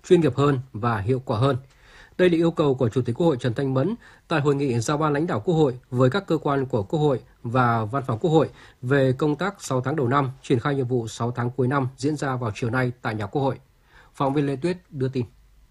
chuyên nghiệp hơn và hiệu quả hơn. Đây là yêu cầu của Chủ tịch Quốc hội Trần Thanh Mẫn tại hội nghị giao ban lãnh đạo Quốc hội với các cơ quan của Quốc hội và Văn phòng Quốc hội về công tác 6 tháng đầu năm, triển khai nhiệm vụ 6 tháng cuối năm diễn ra vào chiều nay tại nhà Quốc hội. Phóng viên Lê Tuyết đưa tin.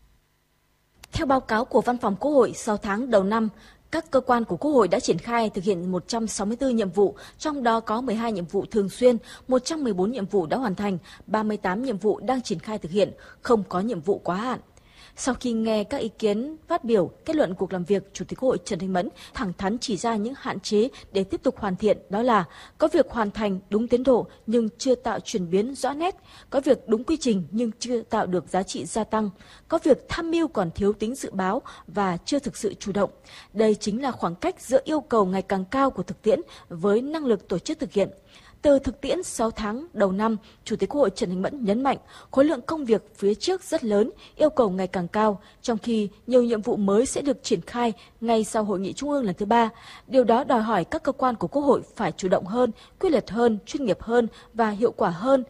Theo báo cáo của Văn phòng Quốc hội, 6 tháng đầu năm, các cơ quan của Quốc hội đã triển khai thực hiện 164 nhiệm vụ, trong đó có 12 nhiệm vụ thường xuyên, 114 nhiệm vụ đã hoàn thành, 38 nhiệm vụ đang triển khai thực hiện, không có nhiệm vụ quá hạn. Sau khi nghe các ý kiến phát biểu, kết luận cuộc làm việc, Chủ tịch Quốc hội Trần Thanh Mẫn thẳng thắn chỉ ra những hạn chế để tiếp tục hoàn thiện, đó là có việc hoàn thành đúng tiến độ nhưng chưa tạo chuyển biến rõ nét, có việc đúng quy trình nhưng chưa tạo được giá trị gia tăng, có việc tham mưu còn thiếu tính dự báo và chưa thực sự chủ động. Đây chính là khoảng cách giữa yêu cầu ngày càng cao của thực tiễn với năng lực tổ chức thực hiện. Từ thực tiễn 6 tháng đầu năm, Chủ tịch Quốc hội Trần Thanh Mẫn nhấn mạnh khối lượng công việc phía trước rất lớn, yêu cầu ngày càng cao, trong khi nhiều nhiệm vụ mới sẽ được triển khai ngay sau Hội nghị Trung ương lần thứ 3. Điều đó đòi hỏi các cơ quan của Quốc hội phải chủ động hơn, quyết liệt hơn, chuyên nghiệp hơn và hiệu quả hơn.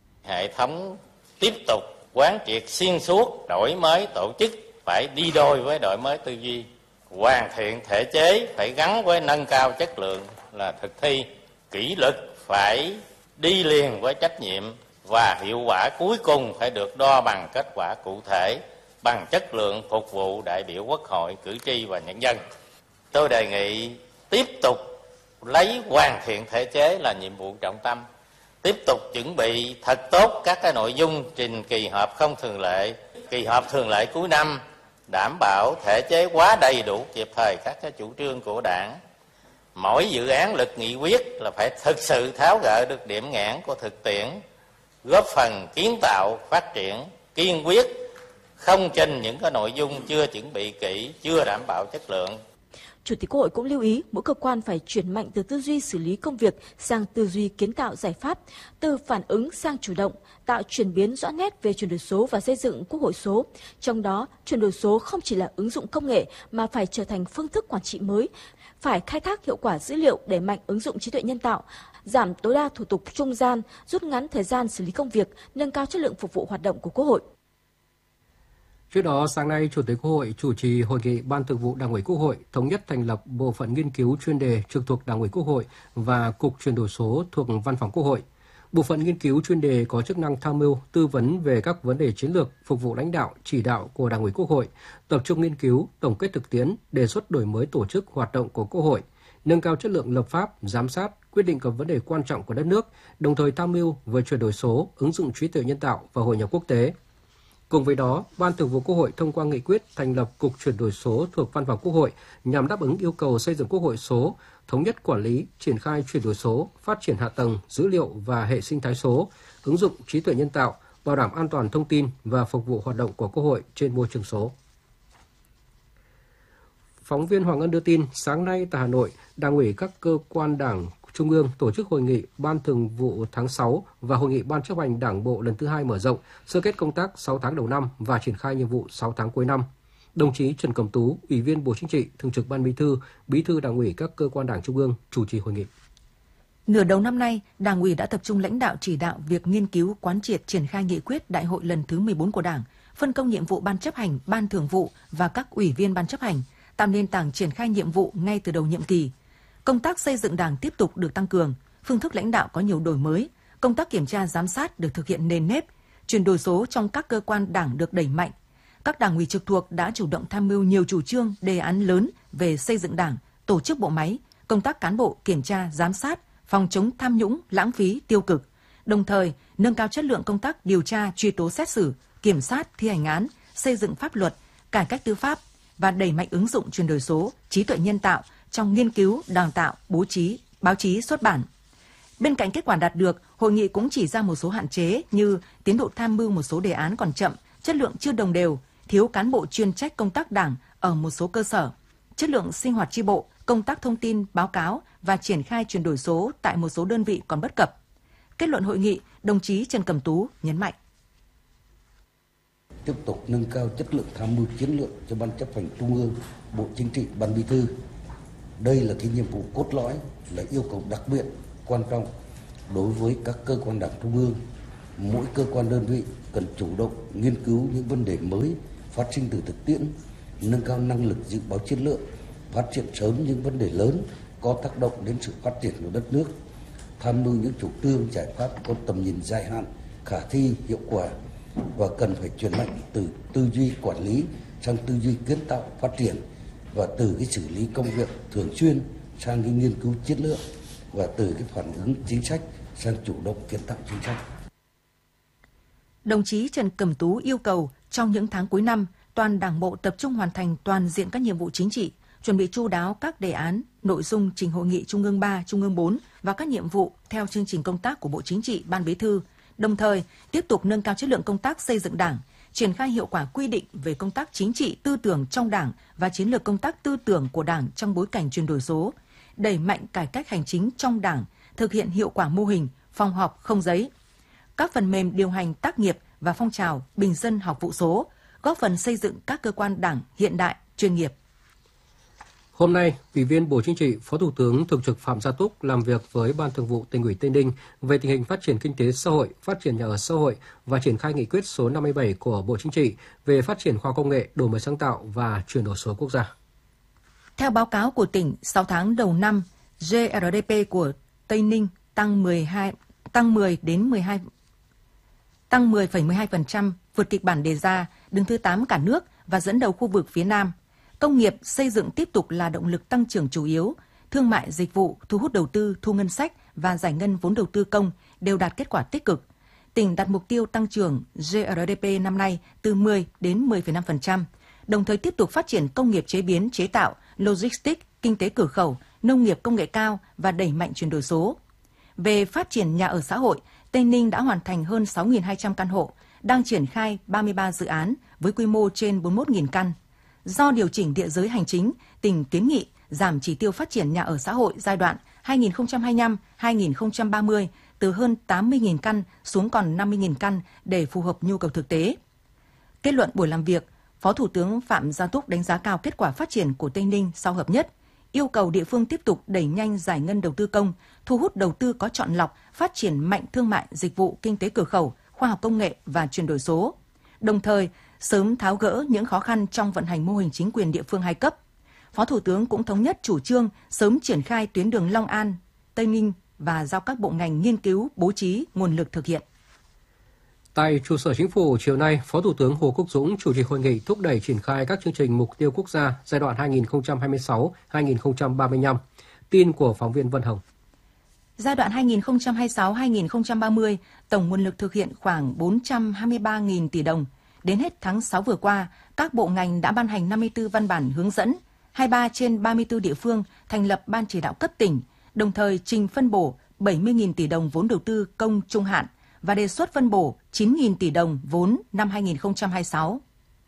Hệ thống tiếp tục quán triệt xuyên suốt, đổi mới tổ chức phải đi đôi với đổi mới tư duy, hoàn thiện thể chế phải gắn với nâng cao chất lượng là thực thi, kỷ luật phải đi liền với trách nhiệm và hiệu quả cuối cùng phải được đo bằng kết quả cụ thể, bằng chất lượng phục vụ đại biểu Quốc hội, cử tri và nhân dân. Tôi đề nghị tiếp tục lấy hoàn thiện thể chế là nhiệm vụ trọng tâm, tiếp tục chuẩn bị thật tốt các cái nội dung trình kỳ họp không thường lệ, kỳ họp thường lệ cuối năm, đảm bảo thể chế quá đầy đủ kịp thời các cái chủ trương của Đảng. Mỗi dự án luật nghị quyết là phải thực sự tháo gỡ được điểm nghẽn của thực tiễn, góp phần kiến tạo, phát triển, kiên quyết, không trình những cái nội dung chưa chuẩn bị kỹ, chưa đảm bảo chất lượng. Chủ tịch Quốc hội cũng lưu ý mỗi cơ quan phải chuyển mạnh từ tư duy xử lý công việc sang tư duy kiến tạo giải pháp, từ phản ứng sang chủ động, tạo chuyển biến rõ nét về chuyển đổi số và xây dựng Quốc hội số. Trong đó, chuyển đổi số không chỉ là ứng dụng công nghệ mà phải trở thành phương thức quản trị mới, phải khai thác hiệu quả dữ liệu, đẩy mạnh ứng dụng trí tuệ nhân tạo, giảm tối đa thủ tục trung gian, rút ngắn thời gian xử lý công việc, nâng cao chất lượng phục vụ hoạt động của Quốc hội. Trước đó, sáng nay, Chủ tịch Quốc hội chủ trì hội nghị Ban Thường vụ Đảng ủy Quốc hội thống nhất thành lập bộ phận nghiên cứu chuyên đề trực thuộc Đảng ủy Quốc hội và Cục chuyển đổi số thuộc Văn phòng Quốc hội. Bộ phận nghiên cứu chuyên đề có chức năng tham mưu, tư vấn về các vấn đề chiến lược, phục vụ lãnh đạo, chỉ đạo của Đảng ủy Quốc hội, tập trung nghiên cứu, tổng kết thực tiễn, đề xuất đổi mới tổ chức hoạt động của Quốc hội, nâng cao chất lượng lập pháp, giám sát, quyết định các vấn đề quan trọng của đất nước, đồng thời tham mưu về chuyển đổi số, ứng dụng trí tuệ nhân tạo và hội nhập quốc tế. Cùng với đó, Ban Thường vụ Quốc hội thông qua nghị quyết thành lập Cục chuyển đổi số thuộc Văn phòng Quốc hội nhằm đáp ứng yêu cầu xây dựng Quốc hội số, thống nhất quản lý, triển khai chuyển đổi số, phát triển hạ tầng, dữ liệu và hệ sinh thái số, ứng dụng trí tuệ nhân tạo, bảo đảm an toàn thông tin và phục vụ hoạt động của Quốc hội trên môi trường số. Phóng viên Hoàng Ân đưa tin, sáng nay tại Hà Nội, Đảng ủy các cơ quan Đảng Trung ương tổ chức hội nghị Ban Thường vụ tháng 6 và hội nghị Ban chấp hành Đảng bộ lần thứ 2 mở rộng, sơ kết công tác 6 tháng đầu năm và triển khai nhiệm vụ 6 tháng cuối năm. Đồng chí Trần Cẩm Tú, Ủy viên Bộ Chính trị, Thường trực Ban Bí thư, Bí thư Đảng ủy các cơ quan Đảng Trung ương chủ trì hội nghị. Nửa đầu năm nay, Đảng ủy đã tập trung lãnh đạo chỉ đạo việc nghiên cứu, quán triệt, triển khai nghị quyết Đại hội lần thứ 14 của Đảng, phân công nhiệm vụ Ban chấp hành, Ban thường vụ và các ủy viên Ban chấp hành, tạo nền tảng triển khai nhiệm vụ ngay từ đầu nhiệm kỳ. Công tác xây dựng Đảng tiếp tục được tăng cường, phương thức lãnh đạo có nhiều đổi mới, công tác kiểm tra giám sát được thực hiện nền nếp, chuyển đổi số trong các cơ quan Đảng được đẩy mạnh. Các Đảng ủy trực thuộc đã chủ động tham mưu nhiều chủ trương, đề án lớn về xây dựng Đảng, tổ chức bộ máy, công tác cán bộ, kiểm tra, giám sát, phòng chống tham nhũng, lãng phí, tiêu cực, đồng thời nâng cao chất lượng công tác điều tra, truy tố xét xử, kiểm sát, thi hành án, xây dựng pháp luật, cải cách tư pháp và đẩy mạnh ứng dụng chuyển đổi số, trí tuệ nhân tạo trong nghiên cứu, đào tạo, báo chí, xuất bản. Bên cạnh kết quả đạt được, hội nghị cũng chỉ ra một số hạn chế như tiến độ tham mưu một số đề án còn chậm, chất lượng chưa đồng đều, thiếu cán bộ chuyên trách công tác Đảng ở một số cơ sở, chất lượng sinh hoạt chi bộ, công tác thông tin, báo cáo và triển khai chuyển đổi số tại một số đơn vị còn bất cập. Kết luận hội nghị, đồng chí Trần Cẩm Tú nhấn mạnh. Tiếp tục nâng cao chất lượng tham mưu chiến lược cho Ban chấp hành Trung ương, Bộ Chính trị, Ban Bí thư. Đây là cái nhiệm vụ cốt lõi, là yêu cầu đặc biệt quan trọng đối với các cơ quan Đảng Trung ương. Mỗi cơ quan đơn vị cần chủ động nghiên cứu những vấn đề mới phát sinh từ thực tiễn, nâng cao năng lực dự báo chiến lược, phát hiện sớm những vấn đề lớn có tác động đến sự phát triển của đất nước, tham mưu những chủ trương giải pháp có tầm nhìn dài hạn, khả thi, hiệu quả, và cần phải chuyển mạnh từ tư duy quản lý sang tư duy kiến tạo phát triển, và từ cái xử lý công việc thường xuyên sang cái nghiên cứu chiến lược, và từ cái phản ứng chính sách sang chủ động kiến tạo chính sách. Đồng chí Trần Cẩm Tú yêu cầu trong những tháng cuối năm, toàn Đảng bộ tập trung hoàn thành toàn diện các nhiệm vụ chính trị, chuẩn bị chu đáo các đề án, nội dung trình Hội nghị Trung ương 3, Trung ương 4 và các nhiệm vụ theo chương trình công tác của Bộ Chính trị, Ban Bí thư, đồng thời tiếp tục nâng cao chất lượng công tác xây dựng Đảng, triển khai hiệu quả quy định về công tác chính trị tư tưởng trong Đảng và chiến lược công tác tư tưởng của Đảng trong bối cảnh chuyển đổi số, đẩy mạnh cải cách hành chính trong Đảng, thực hiện hiệu quả mô hình phòng họp không giấy, các phần mềm điều hành tác nghiệp và phong trào bình dân học vụ số, góp phần xây dựng các cơ quan Đảng hiện đại, chuyên nghiệp. Hôm nay, Ủy viên Bộ Chính trị, Phó Thủ tướng Thường trực Phạm Gia Túc làm việc với Ban Thường vụ Tỉnh ủy Tây Ninh về tình hình phát triển kinh tế xã hội, phát triển nhà ở xã hội và triển khai nghị quyết số 57 của Bộ Chính trị về phát triển khoa học công nghệ, đổi mới sáng tạo và chuyển đổi số quốc gia. Theo báo cáo của tỉnh, 6 tháng đầu năm, GRDP của Tây Ninh tăng 10,12%, vượt kịch bản đề ra, đứng thứ 8 cả nước và dẫn đầu khu vực phía Nam. Công nghiệp, xây dựng tiếp tục là động lực tăng trưởng chủ yếu. Thương mại, dịch vụ, thu hút đầu tư, thu ngân sách và giải ngân vốn đầu tư công đều đạt kết quả tích cực. Tỉnh đặt mục tiêu tăng trưởng GRDP năm nay từ 10 đến 10,5%, đồng thời tiếp tục phát triển công nghiệp chế biến, chế tạo, logistics, kinh tế cửa khẩu, nông nghiệp công nghệ cao và đẩy mạnh chuyển đổi số. Về phát triển nhà ở xã hội, Tây Ninh đã hoàn thành hơn 6.200 căn hộ, đang triển khai 33 dự án với quy mô trên 41.000 căn. Do điều chỉnh địa giới hành chính, tỉnh kiến nghị giảm chỉ tiêu phát triển nhà ở xã hội giai đoạn 2025-2030 từ hơn 80.000 căn xuống còn 50.000 căn để phù hợp nhu cầu thực tế. Kết luận buổi làm việc, Phó Thủ tướng Phạm Gia Túc đánh giá cao kết quả phát triển của Tây Ninh sau hợp nhất, yêu cầu địa phương tiếp tục đẩy nhanh giải ngân đầu tư công, thu hút đầu tư có chọn lọc, phát triển mạnh thương mại, dịch vụ, kinh tế cửa khẩu, khoa học công nghệ và chuyển đổi số. Đồng thời, sớm tháo gỡ những khó khăn trong vận hành mô hình chính quyền địa phương hai cấp. Phó Thủ tướng cũng thống nhất chủ trương sớm triển khai tuyến đường Long An, Tây Ninh và giao các bộ ngành nghiên cứu, bố trí nguồn lực thực hiện. Tại trụ sở Chính phủ, chiều nay, Phó Thủ tướng Hồ Quốc Dũng chủ trì hội nghị thúc đẩy triển khai các chương trình mục tiêu quốc gia giai đoạn 2026-2035. Tin của phóng viên Vân Hồng. Giai đoạn 2026-2030, tổng nguồn lực thực hiện khoảng 423.000 tỷ đồng. Đến hết tháng 6 vừa qua, các bộ ngành đã ban hành 54 văn bản hướng dẫn, 23 trên 34 địa phương thành lập ban chỉ đạo cấp tỉnh, đồng thời trình phân bổ 70.000 tỷ đồng vốn đầu tư công trung hạn và đề xuất phân bổ 9.000 tỷ đồng vốn năm 2026.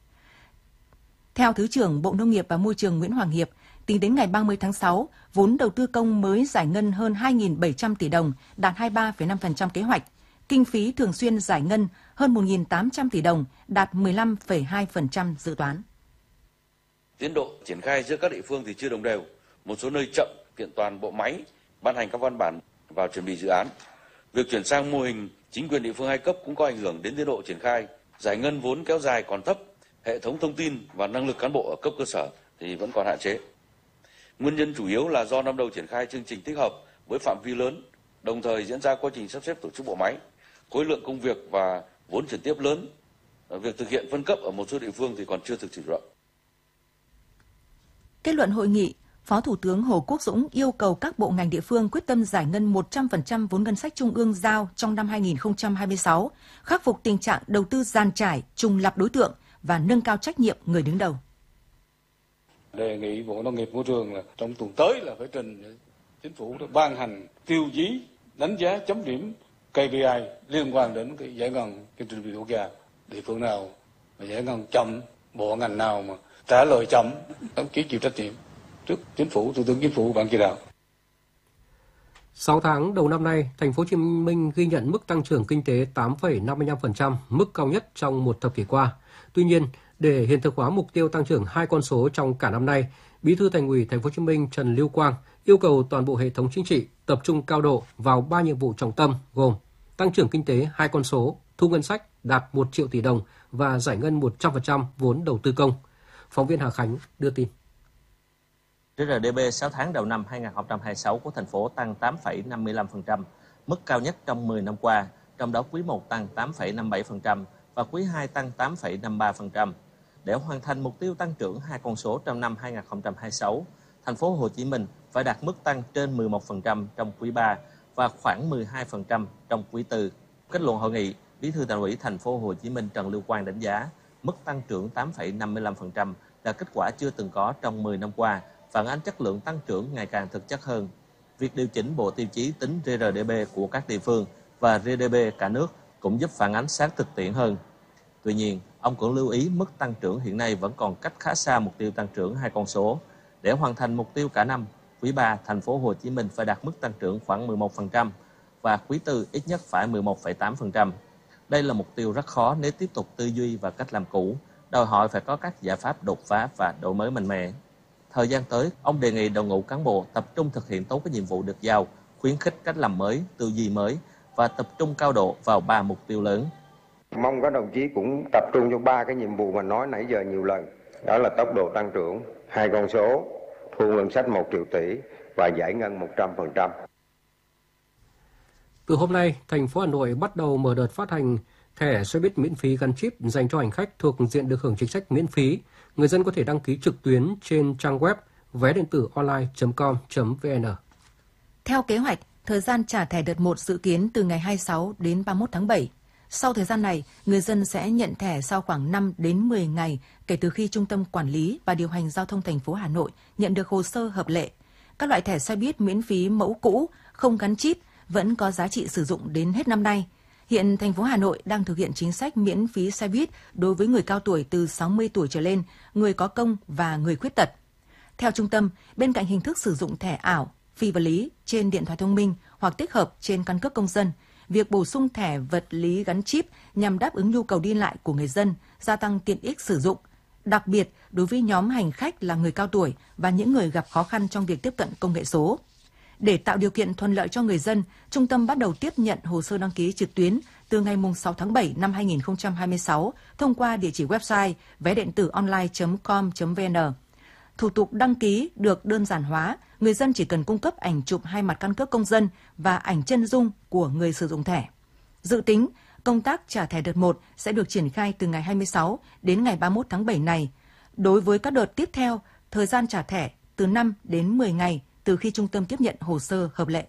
Theo Thứ trưởng Bộ Nông nghiệp và Môi trường Nguyễn Hoàng Hiệp, tính đến ngày 30 tháng 6, vốn đầu tư công mới giải ngân hơn 2.700 tỷ đồng, đạt 23,5% kế hoạch. Kinh phí thường xuyên giải ngân hơn 1.800 tỷ đồng, đạt 15,2% dự toán. Tiến độ triển khai giữa các địa phương thì chưa đồng đều, một số nơi chậm, kiện toàn bộ máy, ban hành các văn bản vào chuẩn bị dự án. Việc chuyển sang mô hình chính quyền địa phương hai cấp cũng có ảnh hưởng đến tiến độ triển khai. Giải ngân vốn kéo dài còn thấp, hệ thống thông tin và năng lực cán bộ ở cấp cơ sở thì vẫn còn hạn chế. Nguyên nhân chủ yếu là do năm đầu triển khai chương trình tích hợp với phạm vi lớn, đồng thời diễn ra quá trình sắp xếp tổ chức bộ máy, khối lượng công việc và vốn chuyển tiếp lớn. Việc thực hiện phân cấp ở một số địa phương thì còn chưa thực sự rộng. Kết luận hội nghị, Phó Thủ tướng Hồ Quốc Dũng yêu cầu các bộ ngành địa phương quyết tâm giải ngân 100% vốn ngân sách trung ương giao trong năm 2026, khắc phục tình trạng đầu tư dàn trải, trùng lặp đối tượng và nâng cao trách nhiệm người đứng đầu. Đề nghị Bộ Nông nghiệp Môi trường là trong tuần tới là phải trình Chính phủ ban hành tiêu chí đánh giá chấm điểm KPI liên quan đến cái giải ngân chương trình mục tiêu quốc gia. Địa phương nào mà giải ngân chậm, bộ ngành nào mà trả lời chậm, đóng ký chịu trách nhiệm trước Chính phủ, Thủ tướng Chính phủ, Ban chỉ đạo. 6 tháng đầu năm nay, thành phố Hồ Chí Minh ghi nhận mức tăng trưởng kinh tế 8,55%, mức cao nhất trong một thập kỷ qua. Tuy nhiên, để hiện thực hóa mục tiêu tăng trưởng hai con số trong cả năm nay, Bí thư Thành ủy Thành phố Hồ Chí Minh Trần Lưu Quang yêu cầu toàn bộ hệ thống chính trị tập trung cao độ vào 3 nhiệm vụ trọng tâm gồm tăng trưởng kinh tế hai con số, thu ngân sách đạt 1 triệu tỷ đồng và giải ngân 100% vốn đầu tư công. Phóng viên Hà Khánh đưa tin. GRDP 6 tháng đầu năm 2026 của thành phố tăng 8,55%, mức cao nhất trong 10 năm qua, trong đó quý 1 tăng 8,57% và quý 2 tăng 8,53%. Để hoàn thành mục tiêu tăng trưởng hai con số trong năm 2026, thành phố Hồ Chí Minh phải đạt mức tăng trên 11% trong quý 3 và khoảng 12% trong quý 4. Kết luận hội nghị, Bí thư Thành ủy thành phố Hồ Chí Minh Trần Lưu Quang đánh giá mức tăng trưởng 8,55% là kết quả chưa từng có trong 10 năm qua, phản ánh chất lượng tăng trưởng ngày càng thực chất hơn. Việc điều chỉnh bộ tiêu chí tính GRDP của các địa phương và GDP cả nước cũng giúp phản ánh sát thực tiễn hơn. Tuy nhiên, ông cũng lưu ý mức tăng trưởng hiện nay vẫn còn cách khá xa mục tiêu tăng trưởng hai con số. Để hoàn thành mục tiêu cả năm, quý 3 thành phố Hồ Chí Minh phải đạt mức tăng trưởng khoảng 11% và quý 4 ít nhất phải 11,8%. Đây là mục tiêu rất khó nếu tiếp tục tư duy và cách làm cũ, đòi hỏi phải có các giải pháp đột phá và đổi mới mạnh mẽ. Thời gian tới, ông đề nghị đội ngũ cán bộ tập trung thực hiện tốt các nhiệm vụ được giao, khuyến khích cách làm mới, tư duy mới và tập trung cao độ vào 3 mục tiêu lớn. Mong các đồng chí cũng tập trung cho 3 cái nhiệm vụ mà nói nãy giờ nhiều lần, đó là tốc độ tăng trưởng, 2 con số, thu ngân sách 1 triệu tỷ và giải ngân 100%. Từ hôm nay, thành phố Hà Nội bắt đầu mở đợt phát hành thẻ xe buýt miễn phí gắn chip dành cho hành khách thuộc diện được hưởng chính sách miễn phí. Người dân có thể đăng ký trực tuyến trên trang web vé điện tử online.com.vn. Theo kế hoạch, thời gian trả thẻ đợt 1 dự kiến từ ngày 26 đến 31 tháng 7. Sau thời gian này, người dân sẽ nhận thẻ sau khoảng 5 đến 10 ngày kể từ khi Trung tâm Quản lý và Điều hành Giao thông thành phố Hà Nội nhận được hồ sơ hợp lệ. Các loại thẻ xe buýt miễn phí mẫu cũ, không gắn chip vẫn có giá trị sử dụng đến hết năm nay. Hiện thành phố Hà Nội đang thực hiện chính sách miễn phí xe buýt đối với người cao tuổi từ 60 tuổi trở lên, người có công và người khuyết tật. Theo trung tâm, bên cạnh hình thức sử dụng thẻ ảo, phi vật lý trên điện thoại thông minh hoặc tích hợp trên căn cước công dân, việc bổ sung thẻ vật lý gắn chip nhằm đáp ứng nhu cầu đi lại của người dân, gia tăng tiện ích sử dụng, đặc biệt đối với nhóm hành khách là người cao tuổi và những người gặp khó khăn trong việc tiếp cận công nghệ số. Để tạo điều kiện thuận lợi cho người dân, Trung tâm bắt đầu tiếp nhận hồ sơ đăng ký trực tuyến từ ngày 6 tháng 7 năm 2026 thông qua địa chỉ website vé điện tử online.com.vn. Thủ tục đăng ký được đơn giản hóa, người dân chỉ cần cung cấp ảnh chụp 2 mặt căn cước công dân và ảnh chân dung của người sử dụng thẻ. Dự tính, công tác trả thẻ đợt 1 sẽ được triển khai từ ngày 26 đến ngày 31 tháng 7 này. Đối với các đợt tiếp theo, thời gian trả thẻ từ 5 đến 10 ngày từ khi trung tâm tiếp nhận hồ sơ hợp lệ.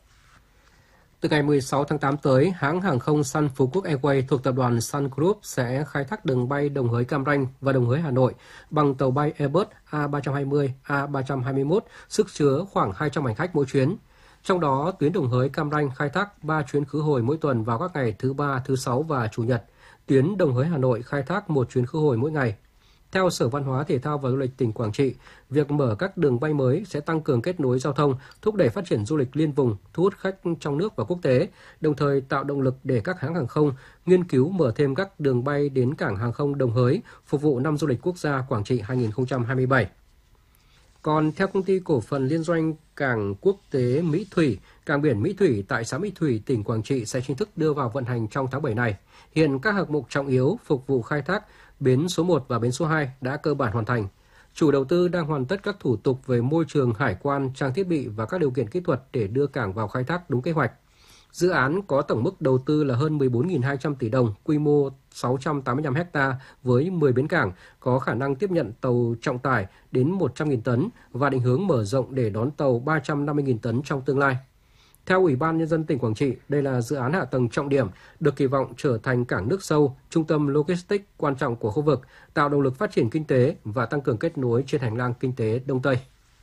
Từ ngày 16 tháng 8 tới, hãng hàng không Sun Phú Quốc Airways thuộc tập đoàn Sun Group sẽ khai thác đường bay Đồng Hới Cam Ranh và Đồng Hới Hà Nội bằng tàu bay Airbus A320, A321, sức chứa khoảng 200 hành khách mỗi chuyến. Trong đó, tuyến Đồng Hới Cam Ranh khai thác 3 chuyến khứ hồi mỗi tuần vào các ngày thứ Ba, thứ Sáu và Chủ nhật. Tuyến Đồng Hới Hà Nội khai thác 1 chuyến khứ hồi mỗi ngày. Theo Sở Văn hóa, Thể thao và Du lịch tỉnh Quảng Trị, việc mở các đường bay mới sẽ tăng cường kết nối giao thông, thúc đẩy phát triển du lịch liên vùng, thu hút khách trong nước và quốc tế, đồng thời tạo động lực để các hãng hàng không nghiên cứu mở thêm các đường bay đến cảng hàng không Đồng Hới, phục vụ năm du lịch quốc gia Quảng Trị 2027. Còn theo Công ty Cổ phần Liên doanh Cảng Quốc tế Mỹ Thủy, cảng biển Mỹ Thủy tại xã Mỹ Thủy, tỉnh Quảng Trị sẽ chính thức đưa vào vận hành trong tháng 7 này. Hiện các hạng mục trọng yếu phục vụ khai thác bến số 1 và bến số 2 đã cơ bản hoàn thành. Chủ đầu tư đang hoàn tất các thủ tục về môi trường, hải quan, trang thiết bị và các điều kiện kỹ thuật để đưa cảng vào khai thác đúng kế hoạch. Dự án có tổng mức đầu tư là hơn 14.200 tỷ đồng, quy mô 685 ha với 10 bến cảng, có khả năng tiếp nhận tàu trọng tải đến 100.000 tấn và định hướng mở rộng để đón tàu 350.000 tấn trong tương lai. Theo Ủy ban Nhân dân tỉnh Quảng Trị, đây là dự án hạ tầng trọng điểm, được kỳ vọng trở thành cảng nước sâu, trung tâm logistics quan trọng của khu vực, tạo động lực phát triển kinh tế và tăng cường kết nối trên hành lang kinh tế Đông Tây.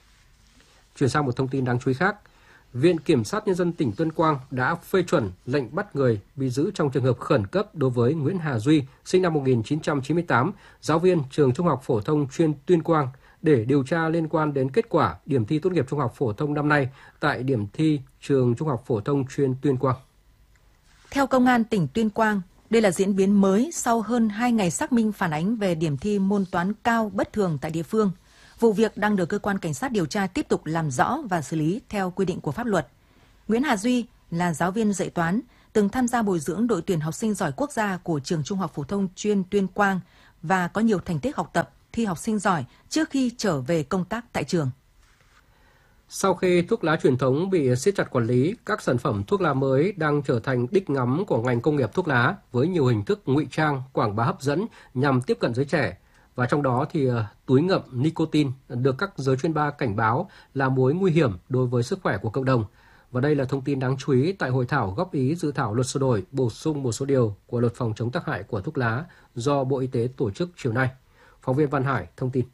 Chuyển sang một thông tin đáng chú ý khác. Viện Kiểm sát Nhân dân tỉnh Tuyên Quang đã phê chuẩn lệnh bắt người bị giữ trong trường hợp khẩn cấp đối với Nguyễn Hà Duy, sinh năm 1998, giáo viên trường Trung học phổ thông chuyên Tuyên Quang, để điều tra liên quan đến kết quả điểm thi tốt nghiệp trung học phổ thông năm nay tại điểm thi trường Trung học phổ thông chuyên Tuyên Quang. Theo Công an tỉnh Tuyên Quang, đây là diễn biến mới sau hơn 2 ngày xác minh phản ánh về điểm thi môn toán cao bất thường tại địa phương. Vụ việc đang được cơ quan cảnh sát điều tra tiếp tục làm rõ và xử lý theo quy định của pháp luật. Nguyễn Hà Duy là giáo viên dạy toán, từng tham gia bồi dưỡng đội tuyển học sinh giỏi quốc gia của trường Trung học phổ thông chuyên Tuyên Quang và có nhiều thành tích học tập, thi học sinh giỏi trước khi trở về công tác tại trường. Sau khi thuốc lá truyền thống bị siết chặt quản lý, các sản phẩm thuốc lá mới đang trở thành đích ngắm của ngành công nghiệp thuốc lá với nhiều hình thức ngụy trang, quảng bá hấp dẫn nhằm tiếp cận giới trẻ. Và trong đó thì túi ngậm nicotine được các giới chuyên gia cảnh báo là mối nguy hiểm đối với sức khỏe của cộng đồng. Và đây là thông tin đáng chú ý tại hội thảo góp ý dự thảo luật sửa đổi bổ sung một số điều của luật phòng chống tác hại của thuốc lá do Bộ Y tế tổ chức chiều nay. Phóng viên Văn Hải thông tin.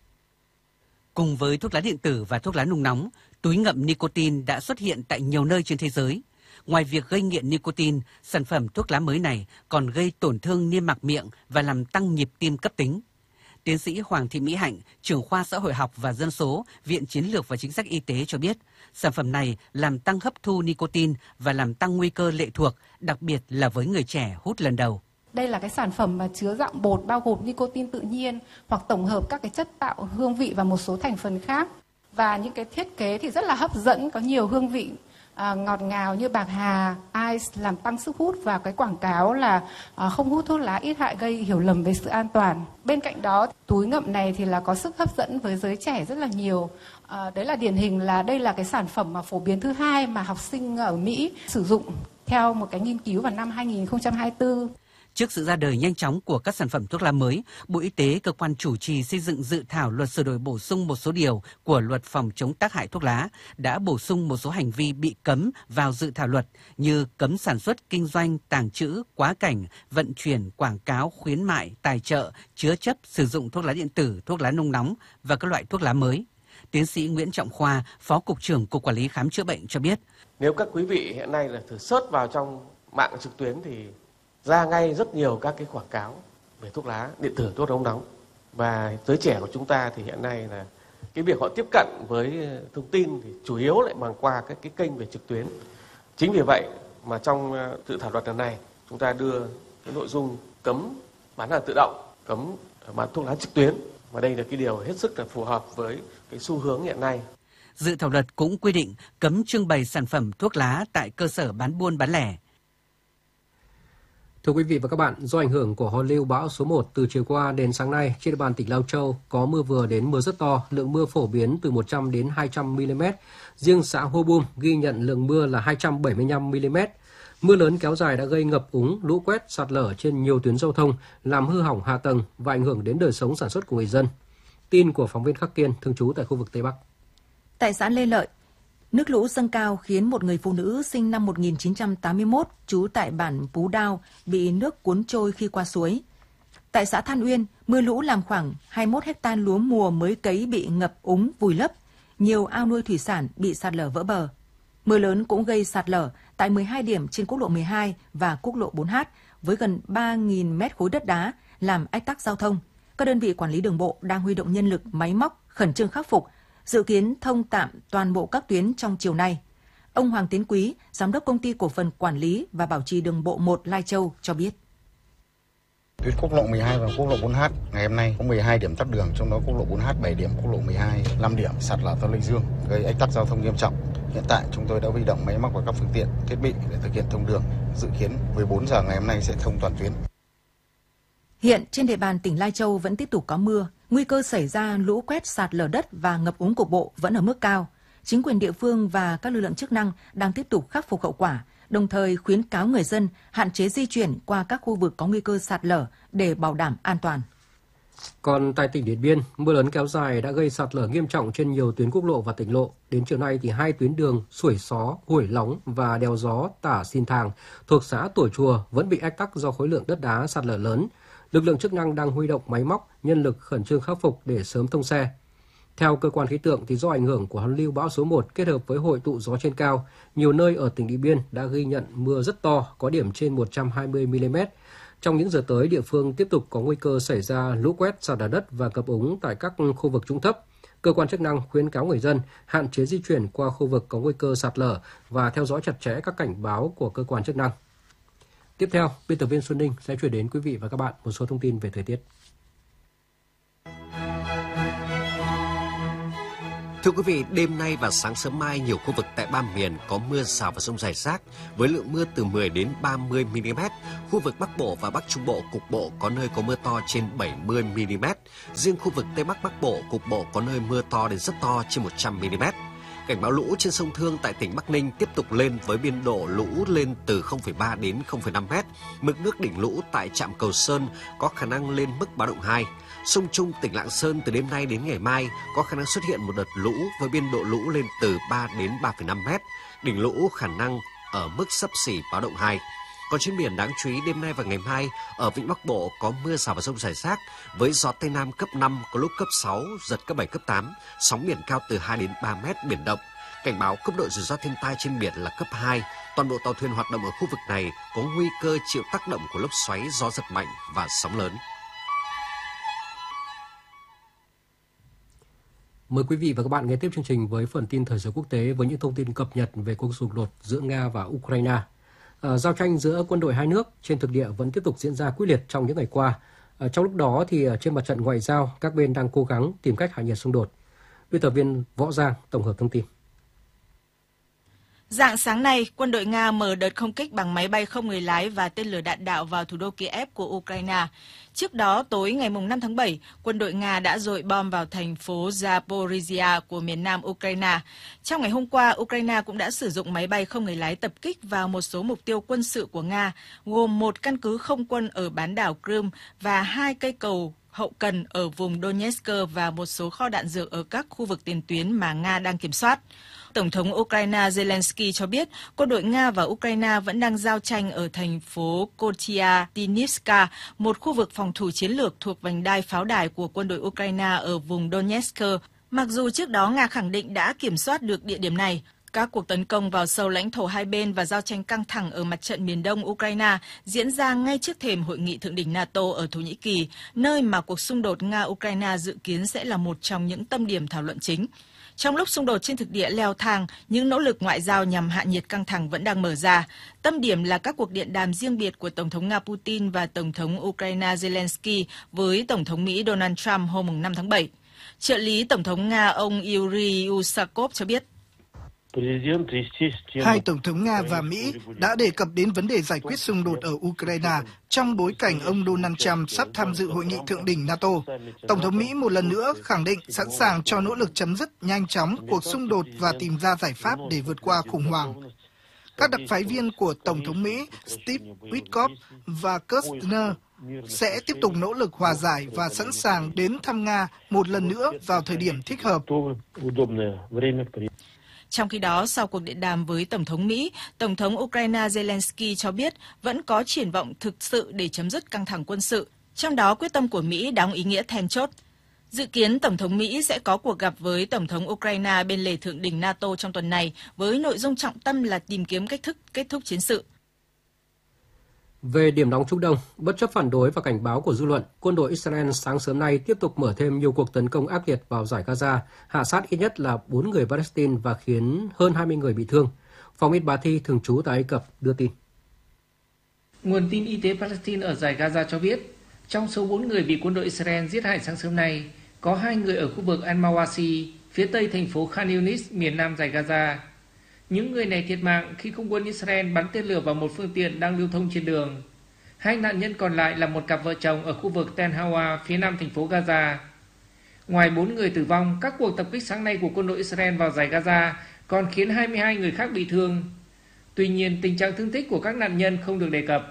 Cùng với thuốc lá điện tử và thuốc lá nung nóng, túi ngậm nicotine đã xuất hiện tại nhiều nơi trên thế giới. Ngoài việc gây nghiện nicotine, sản phẩm thuốc lá mới này còn gây tổn thương niêm mạc miệng và làm tăng nhịp tim cấp tính. Tiến sĩ Hoàng Thị Mỹ Hạnh, trưởng khoa xã hội học và dân số, Viện Chiến lược và Chính sách Y tế cho biết, sản phẩm này làm tăng hấp thu nicotine và làm tăng nguy cơ lệ thuộc, đặc biệt là với người trẻ hút lần đầu. Đây là cái sản phẩm mà chứa dạng bột bao gồm nicotine tự nhiên hoặc tổng hợp các cái chất tạo hương vị và một số thành phần khác. Và những cái thiết kế thì rất là hấp dẫn, có nhiều hương vị ngọt ngào như bạc hà, ice làm tăng sức hút và cái quảng cáo là không hút thuốc lá ít hại gây hiểu lầm về sự an toàn. Bên cạnh đó, túi ngậm này thì là có sức hấp dẫn với giới trẻ rất là nhiều. Đấy là điển hình là đây là cái sản phẩm mà phổ biến thứ hai mà học sinh ở Mỹ sử dụng theo một cái nghiên cứu vào năm 2024. Trước sự ra đời nhanh chóng của các sản phẩm thuốc lá mới, Bộ Y tế, cơ quan chủ trì xây dựng dự thảo luật sửa đổi bổ sung một số điều của luật phòng chống tác hại thuốc lá, đã bổ sung một số hành vi bị cấm vào dự thảo luật như cấm sản xuất, kinh doanh, tàng trữ, quá cảnh, vận chuyển, quảng cáo, khuyến mại, tài trợ, chứa chấp, sử dụng thuốc lá điện tử, thuốc lá nung nóng và các loại thuốc lá mới. Tiến sĩ Nguyễn Trọng Khoa, Phó Cục trưởng Cục Quản lý Khám chữa bệnh cho biết. Nếu các quý vị hiện nay là thử search vào trong mạng trực tuyến thì ra ngay rất nhiều các cái quảng cáo về thuốc lá điện tử, thuốc lá nung nóng. Và giới trẻ của chúng ta thì hiện nay là cái việc họ tiếp cận với thông tin thì chủ yếu lại bằng qua các cái kênh về trực tuyến. Chính vì vậy mà trong dự thảo luật lần này chúng ta đưa cái nội dung cấm bán hàng tự động, cấm bán thuốc lá trực tuyến. Và đây là cái điều hết sức là phù hợp với cái xu hướng hiện nay. Dự thảo luật cũng quy định cấm trưng bày sản phẩm thuốc lá tại cơ sở bán buôn bán lẻ. Thưa quý vị và các bạn, do ảnh hưởng của hoàn lưu bão số 1 từ chiều qua đến sáng nay, trên địa bàn tỉnh Lai Châu có mưa vừa đến mưa rất to, lượng mưa phổ biến từ 100 đến 200 mm. Riêng xã Hô Bum ghi nhận lượng mưa là 275 mm. Mưa lớn kéo dài đã gây ngập úng, lũ quét, sạt lở trên nhiều tuyến giao thông, làm hư hỏng hạ tầng và ảnh hưởng đến đời sống sản xuất của người dân. Tin của phóng viên Khắc Kiên, thường trú tại khu vực Tây Bắc. Tại xã Lê Lợi, nước lũ dâng cao khiến một người phụ nữ sinh năm 1981 trú tại bản Pú Đao bị nước cuốn trôi khi qua suối. Tại xã Than Uyên, mưa lũ làm khoảng 21 ha lúa mùa mới cấy bị ngập úng vùi lấp, nhiều ao nuôi thủy sản bị sạt lở vỡ bờ. Mưa lớn cũng gây sạt lở tại 12 điểm trên quốc lộ 12 và quốc lộ 4H với gần 3.000 mét khối đất đá làm ách tắc giao thông. Các đơn vị quản lý đường bộ đang huy động nhân lực, máy móc khẩn trương khắc phục, dự kiến thông tạm toàn bộ các tuyến trong chiều nay. Ông Hoàng Tiến Quý, Giám đốc Công ty Cổ phần Quản lý và Bảo trì Đường bộ 1 Lai Châu cho biết. Tuyến quốc lộ 12 và quốc lộ 4H ngày hôm nay có 12 điểm tắc đường, trong đó quốc lộ 4H 7 điểm, quốc lộ 12 5 điểm sạt lở ta luy dương, gây ách tắc giao thông nghiêm trọng. Hiện tại chúng tôi đã huy động máy móc và các phương tiện, thiết bị để thực hiện thông đường. Dự kiến 14 giờ ngày hôm nay sẽ thông toàn tuyến. Hiện trên địa bàn tỉnh Lai Châu vẫn tiếp tục có mưa, nguy cơ xảy ra lũ quét, sạt lở đất và ngập úng cục bộ vẫn ở mức cao. Chính quyền địa phương và các lực lượng chức năng đang tiếp tục khắc phục hậu quả, đồng thời khuyến cáo người dân hạn chế di chuyển qua các khu vực có nguy cơ sạt lở để bảo đảm an toàn. Còn tại tỉnh Điện Biên, mưa lớn kéo dài đã gây sạt lở nghiêm trọng trên nhiều tuyến quốc lộ và tỉnh lộ. Đến chiều nay thì 2 tuyến đường Xuổi Xó, Hủy Lóng và đèo Gió Tả Xin Thàng thuộc xã Tủa Chùa vẫn bị ách tắc do khối lượng đất đá sạt lở lớn. Lực lượng chức năng đang huy động máy móc, nhân lực khẩn trương khắc phục để sớm thông xe. Theo cơ quan khí tượng thì do ảnh hưởng của hoàn lưu bão số 1 kết hợp với hội tụ gió trên cao, nhiều nơi ở tỉnh Điện Biên đã ghi nhận mưa rất to, có điểm trên 120 mm. Trong những giờ tới, địa phương tiếp tục có nguy cơ xảy ra lũ quét, sạt lở đất và ngập úng tại các khu vực trũng thấp. Cơ quan chức năng khuyến cáo người dân hạn chế di chuyển qua khu vực có nguy cơ sạt lở và theo dõi chặt chẽ các cảnh báo của cơ quan chức năng. Tiếp theo, biên tập viên Xuân Ninh sẽ chuyển đến quý vị và các bạn một số thông tin về thời tiết. Thưa quý vị, đêm nay và sáng sớm mai nhiều khu vực tại ba miền có mưa rào và dông rải rác với lượng mưa từ 10 đến 30 mm. Khu vực Bắc Bộ và Bắc Trung Bộ cục bộ có nơi có mưa to trên 70 mm. Riêng khu vực Tây Bắc Bắc Bộ cục bộ có nơi mưa to đến rất to trên 100 mm. Cảnh báo lũ trên sông Thương tại tỉnh Bắc Ninh tiếp tục lên với biên độ lũ lên từ 0,3 đến 0,5 m. Mực nước đỉnh lũ tại trạm Cầu Sơn có khả năng lên mức báo động 2. Sông Trung, tỉnh Lạng Sơn từ đêm nay đến ngày mai có khả năng xuất hiện một đợt lũ với biên độ lũ lên từ 3 đến 3,5 m. Đỉnh lũ khả năng ở mức xấp xỉ báo động 2. Còn trên biển đáng chú ý đêm nay và ngày mai ở vịnh Bắc Bộ có mưa rào và dông rải rác với gió Tây Nam cấp 5 có lúc cấp 6, giật cấp 7, cấp 8, sóng biển cao từ 2 đến 3 mét biển động. Cảnh báo cấp độ rủi ro thiên tai trên biển là cấp 2. Toàn bộ tàu thuyền hoạt động ở khu vực này có nguy cơ chịu tác động của lốc xoáy, gió giật mạnh và sóng lớn. Mời quý vị và các bạn nghe tiếp chương trình với phần tin thời sự quốc tế với những thông tin cập nhật về cuộc xung đột giữa Nga và Ukraine. Giao tranh giữa quân đội hai nước trên thực địa vẫn tiếp tục diễn ra quyết liệt trong những ngày qua. Trong lúc đó thì trên mặt trận ngoại giao, các bên đang cố gắng tìm cách hạ nhiệt xung đột. Biên tập viên Võ Giang tổng hợp thông tin. Rạng sáng nay, quân đội Nga mở đợt không kích bằng máy bay không người lái và tên lửa đạn đạo vào thủ đô Kiev của Ukraine. Trước đó, tối ngày 5 tháng 7, quân đội Nga đã dội bom vào thành phố Zaporizhia của miền nam Ukraine. Trong ngày hôm qua, Ukraine cũng đã sử dụng máy bay không người lái tập kích vào một số mục tiêu quân sự của Nga, gồm một căn cứ không quân ở bán đảo Crimea và 2 cây cầu hậu cần ở vùng Donetsk và một số kho đạn dược ở các khu vực tiền tuyến mà Nga đang kiểm soát. Tổng thống Ukraine Zelensky cho biết quân đội Nga và Ukraine vẫn đang giao tranh ở thành phố Kostiantynivka, một khu vực phòng thủ chiến lược thuộc vành đai pháo đài của quân đội Ukraine ở vùng Donetsk. Mặc dù trước đó Nga khẳng định đã kiểm soát được địa điểm này, các cuộc tấn công vào sâu lãnh thổ hai bên và giao tranh căng thẳng ở mặt trận miền đông Ukraine diễn ra ngay trước thềm hội nghị thượng đỉnh NATO ở Thổ Nhĩ Kỳ, nơi mà cuộc xung đột Nga-Ukraine dự kiến sẽ là một trong những tâm điểm thảo luận chính. Trong lúc xung đột trên thực địa leo thang, những nỗ lực ngoại giao nhằm hạ nhiệt căng thẳng vẫn đang mở ra. Tâm điểm là các cuộc điện đàm riêng biệt của Tổng thống Nga Putin và Tổng thống Ukraine Zelensky với Tổng thống Mỹ Donald Trump hôm 5 tháng 7. Trợ lý Tổng thống Nga ông Yuri Usakov cho biết. Hai Tổng thống Nga và Mỹ đã đề cập đến vấn đề giải quyết xung đột ở Ukraine trong bối cảnh ông Donald Trump sắp tham dự hội nghị thượng đỉnh NATO. Tổng thống Mỹ một lần nữa khẳng định sẵn sàng cho nỗ lực chấm dứt nhanh chóng cuộc xung đột và tìm ra giải pháp để vượt qua khủng hoảng. Các đặc phái viên của Tổng thống Mỹ Steve Witkoff và Kushner sẽ tiếp tục nỗ lực hòa giải và sẵn sàng đến thăm Nga một lần nữa vào thời điểm thích hợp. Trong khi đó, sau cuộc điện đàm với Tổng thống Mỹ, Tổng thống Ukraine Zelensky cho biết vẫn có triển vọng thực sự để chấm dứt căng thẳng quân sự, trong đó quyết tâm của Mỹ đóng ý nghĩa then chốt. Dự kiến Tổng thống Mỹ sẽ có cuộc gặp với Tổng thống Ukraine bên lề thượng đỉnh NATO trong tuần này, với nội dung trọng tâm là tìm kiếm cách thức kết thúc chiến sự. Về điểm nóng Trung Đông, bất chấp phản đối và cảnh báo của dư luận, quân đội Israel sáng sớm nay tiếp tục mở thêm nhiều cuộc tấn công ác liệt vào dải Gaza, hạ sát ít nhất là 4 người Palestine và khiến hơn 20 người bị thương. Phóng viên Bá Thi thường trú tại Ai Cập đưa tin. Nguồn tin y tế Palestine ở dải Gaza cho biết, trong số 4 người bị quân đội Israel giết hại sáng sớm nay, có 2 người ở khu vực Al-Mawasi, phía tây thành phố Khan Yunis, miền nam dải Gaza. Những người này thiệt mạng khi không quân Israel bắn tên lửa vào một phương tiện đang lưu thông trên đường. 2 nạn nhân còn lại là một cặp vợ chồng ở khu vực Tel Hawa, phía nam thành phố Gaza. Ngoài 4 người tử vong, các cuộc tập kích sáng nay của quân đội Israel vào dải Gaza còn khiến 22 người khác bị thương. Tuy nhiên, tình trạng thương tích của các nạn nhân không được đề cập.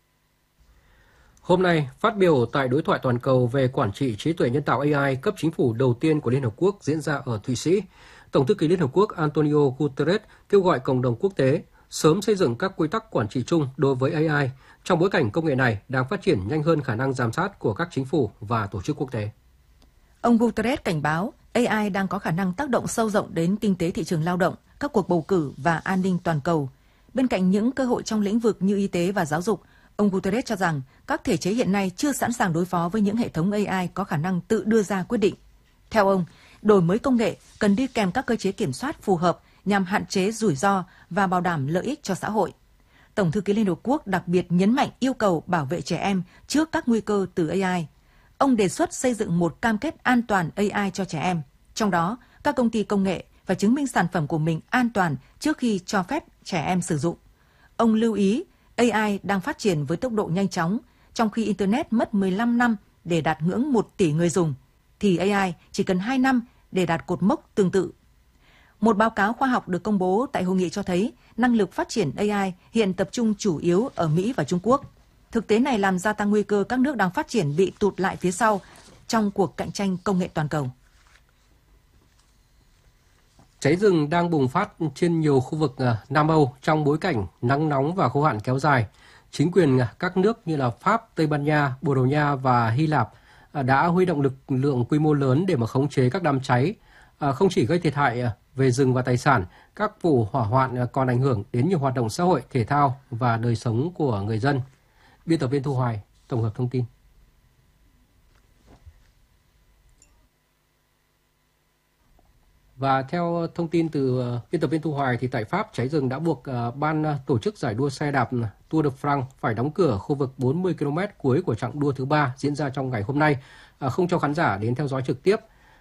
Hôm nay, phát biểu tại đối thoại toàn cầu về quản trị trí tuệ nhân tạo AI cấp chính phủ đầu tiên của Liên Hợp Quốc diễn ra ở Thụy Sĩ, Tổng thư ký Liên Hợp Quốc Antonio Guterres kêu gọi cộng đồng quốc tế sớm xây dựng các quy tắc quản trị chung đối với AI trong bối cảnh công nghệ này đang phát triển nhanh hơn khả năng giám sát của các chính phủ và tổ chức quốc tế. Ông Guterres cảnh báo AI đang có khả năng tác động sâu rộng đến kinh tế thị trường lao động, các cuộc bầu cử và an ninh toàn cầu. Bên cạnh những cơ hội trong lĩnh vực như y tế và giáo dục, ông Guterres cho rằng các thể chế hiện nay chưa sẵn sàng đối phó với những hệ thống AI có khả năng tự đưa ra quyết định. Theo ông, đổi mới công nghệ cần đi kèm các cơ chế kiểm soát phù hợp nhằm hạn chế rủi ro và bảo đảm lợi ích cho xã hội. Tổng thư ký Liên Hợp Quốc đặc biệt nhấn mạnh yêu cầu bảo vệ trẻ em trước các nguy cơ từ AI. Ông đề xuất xây dựng một cam kết an toàn AI cho trẻ em. Trong đó, các các công ty công nghệ và chứng minh sản phẩm của mình an toàn trước khi cho phép trẻ em sử dụng. Ông lưu ý AI đang phát triển với tốc độ nhanh chóng, trong khi Internet mất 15 năm để đạt ngưỡng 1 tỷ người dùng, thì AI chỉ cần 2 năm để đạt cột mốc tương tự. Một báo cáo khoa học được công bố tại hội nghị cho thấy năng lực phát triển AI hiện tập trung chủ yếu ở Mỹ và Trung Quốc. Thực tế này làm gia tăng nguy cơ các nước đang phát triển bị tụt lại phía sau trong cuộc cạnh tranh công nghệ toàn cầu. Cháy rừng đang bùng phát trên nhiều khu vực Nam Âu trong bối cảnh nắng nóng và khô hạn kéo dài. Chính quyền các nước như là Pháp, Tây Ban Nha, Bồ Đào Nha và Hy Lạp đã huy động lực lượng quy mô lớn để mà khống chế các đám cháy. Không chỉ gây thiệt hại về rừng và tài sản, các vụ hỏa hoạn còn ảnh hưởng đến nhiều hoạt động xã hội, thể thao và đời sống của người dân. Biên tập viên Thu Hoài tổng hợp thông tin. Và theo thông tin từ biên tập viên Thu Hoài, thì tại Pháp, cháy rừng đã buộc ban tổ chức giải đua xe đạp Tour de France phải đóng cửa khu vực 40 km cuối của chặng đua thứ 3 diễn ra trong ngày hôm nay, không cho khán giả đến theo dõi trực tiếp.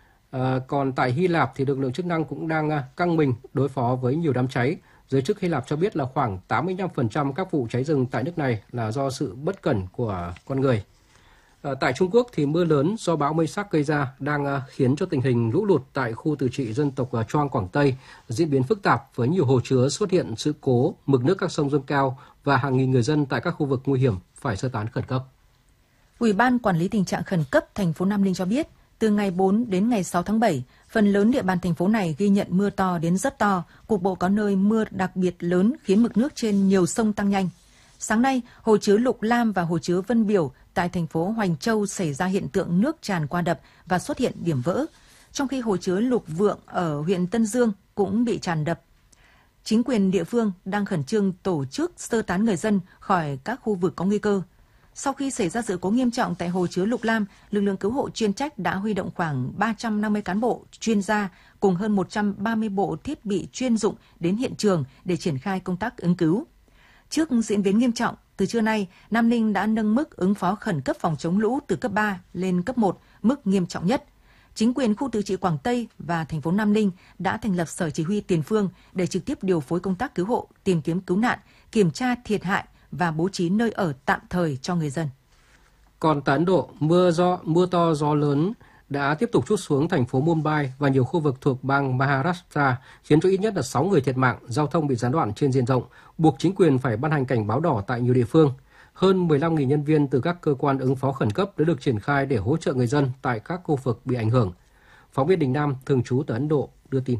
Còn tại Hy Lạp thì lực lượng chức năng cũng đang căng mình đối phó với nhiều đám cháy. Giới chức Hy Lạp cho biết là khoảng 85% các vụ cháy rừng tại nước này là do sự bất cẩn của con người. Tại Trung Quốc thì mưa lớn do bão Mây-sắc gây ra đang khiến cho tình hình lũ lụt tại khu tự trị dân tộc Choang Quảng Tây diễn biến phức tạp, với nhiều hồ chứa xuất hiện sự cố, mực nước các sông dâng cao và hàng nghìn người dân tại các khu vực nguy hiểm phải sơ tán khẩn cấp. Ủy ban Quản lý tình trạng khẩn cấp thành phố Nam Ninh cho biết, từ ngày 4 đến ngày 6 tháng 7, phần lớn địa bàn thành phố này ghi nhận mưa to đến rất to, cục bộ có nơi mưa đặc biệt lớn khiến mực nước trên nhiều sông tăng nhanh. Sáng nay, hồ chứa Lục Lam và hồ chứa Vân Biểu tại thành phố Hoành Châu xảy ra hiện tượng nước tràn qua đập và xuất hiện điểm vỡ, trong khi hồ chứa Lục Vượng ở huyện Tân Dương cũng bị tràn đập. Chính quyền địa phương đang khẩn trương tổ chức sơ tán người dân khỏi các khu vực có nguy cơ. Sau khi xảy ra sự cố nghiêm trọng tại hồ chứa Lục Lam, lực lượng cứu hộ chuyên trách đã huy động khoảng 350 cán bộ chuyên gia cùng hơn 130 bộ thiết bị chuyên dụng đến hiện trường để triển khai công tác ứng cứu. Trước diễn biến nghiêm trọng, từ trưa nay, Nam Ninh đã nâng mức ứng phó khẩn cấp phòng chống lũ từ cấp 3 lên cấp 1, mức nghiêm trọng nhất. Chính quyền khu tự trị Quảng Tây và thành phố Nam Ninh đã thành lập Sở Chỉ huy Tiền phương để trực tiếp điều phối công tác cứu hộ, tìm kiếm cứu nạn, kiểm tra thiệt hại và bố trí nơi ở tạm thời cho người dân. Còn tại Ấn Độ, mưa to gió lớn đã tiếp tục trút xuống thành phố Mumbai và nhiều khu vực thuộc bang Maharashtra, khiến cho ít nhất là 6 người thiệt mạng, giao thông bị gián đoạn trên diện rộng, buộc chính quyền phải ban hành cảnh báo đỏ tại nhiều địa phương. Hơn 15.000 nhân viên từ các cơ quan ứng phó khẩn cấp đã được triển khai để hỗ trợ người dân tại các khu vực bị ảnh hưởng. Phóng viên Đình Nam, thường trú tại Ấn Độ, đưa tin.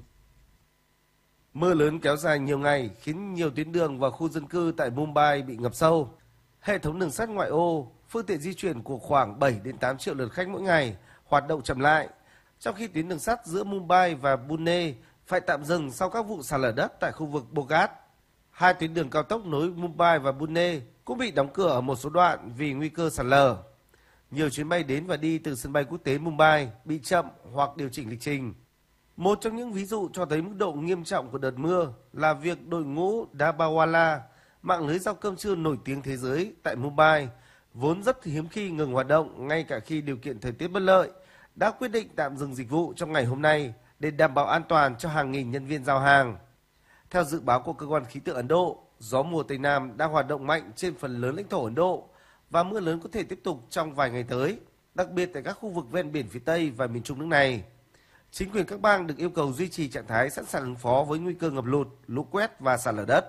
Mưa lớn kéo dài nhiều ngày khiến nhiều tuyến đường và khu dân cư tại Mumbai bị ngập sâu. Hệ thống đường sắt ngoại ô, phương tiện di chuyển của khoảng 7 đến 8 triệu lượt khách mỗi ngày hoạt động chậm lại, trong khi tuyến đường sắt giữa Mumbai và Pune phải tạm dừng sau các vụ sạt lở đất tại khu vực Bogat. Hai tuyến đường cao tốc nối Mumbai và Pune cũng bị đóng cửa ở một số đoạn vì nguy cơ sạt lở. Nhiều chuyến bay đến và đi từ sân bay quốc tế Mumbai bị chậm hoặc điều chỉnh lịch trình. Một trong những ví dụ cho thấy mức độ nghiêm trọng của đợt mưa là việc đội ngũ Dabawala, mạng lưới giao cơm trưa nổi tiếng thế giới tại Mumbai, vốn rất hiếm khi ngừng hoạt động ngay cả khi điều kiện thời tiết bất lợi, đã quyết định tạm dừng dịch vụ trong ngày hôm nay để đảm bảo an toàn cho hàng nghìn nhân viên giao hàng. Theo dự báo của cơ quan khí tượng Ấn Độ, gió mùa Tây Nam đang hoạt động mạnh trên phần lớn lãnh thổ Ấn Độ và mưa lớn có thể tiếp tục trong vài ngày tới, đặc biệt tại các khu vực ven biển phía Tây và miền Trung nước này. Chính quyền các bang được yêu cầu duy trì trạng thái sẵn sàng ứng phó với nguy cơ ngập lụt, lũ quét và sạt lở đất.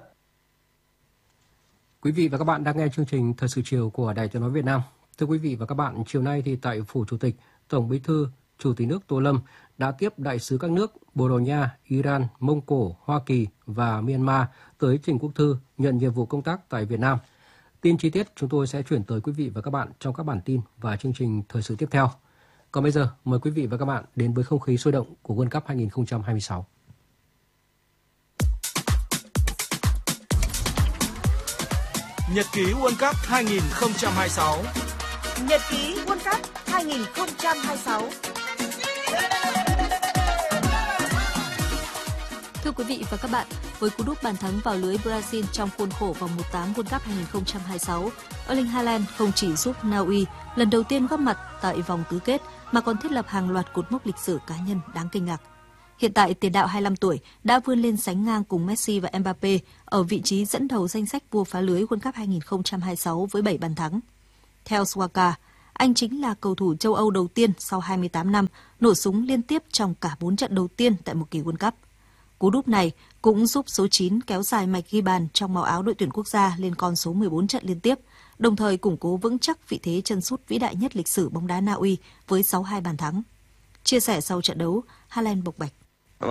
Quý vị và các bạn đang nghe chương trình Thời sự chiều của Đài Tiếng nói Việt Nam. Thưa quý vị và các bạn, chiều nay thì tại Phủ Chủ tịch, Tổng Bí thư, Chủ tịch nước Tô Lâm đã tiếp đại sứ các nước Bồ Đào Nha, Iran, Mông Cổ, Hoa Kỳ và Myanmar tới trình quốc thư nhận nhiệm vụ công tác tại Việt Nam. Tin chi tiết chúng tôi sẽ chuyển tới quý vị và các bạn trong các bản tin và chương trình thời sự tiếp theo. Còn bây giờ, mời quý vị và các bạn đến với không khí sôi động của World Cup 2026. Nhật ký World Cup 2026. Nhật ký World Cup 2026. Thưa quý vị và các bạn, với cú đúp bàn thắng vào lưới Brazil trong khuôn khổ vòng 1/8 World Cup 2026, Erling Haaland không chỉ giúp Na Uy lần đầu tiên góp mặt tại vòng tứ kết mà còn thiết lập hàng loạt cột mốc lịch sử cá nhân đáng kinh ngạc. Hiện tại, tiền đạo 25 tuổi đã vươn lên sánh ngang cùng Messi và Mbappe ở vị trí dẫn đầu danh sách vua phá lưới World Cup 2026 với 7 bàn thắng. Theo Swaka, anh chính là cầu thủ châu Âu đầu tiên sau 28 năm nổ súng liên tiếp trong cả 4 trận đầu tiên tại một kỳ World Cup. Cú đúp này cũng giúp số 9 kéo dài mạch ghi bàn trong màu áo đội tuyển quốc gia lên con số 14 trận liên tiếp, đồng thời củng cố vững chắc vị thế chân sút vĩ đại nhất lịch sử bóng đá Na Uy với 62 bàn thắng. Chia sẻ sau trận đấu, Haaland bộc bạch.